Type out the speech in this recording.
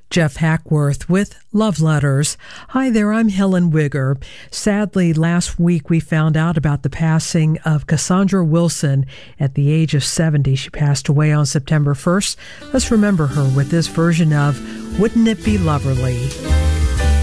Jeff Hackworth with Love Letters. Hi there, I'm Helen Wigger. Sadly, last week we found out about the passing of Cassandra Wilson at the age of 70. She passed away on September 1st. Let's remember her with this version of Wouldn't It Be Loverly?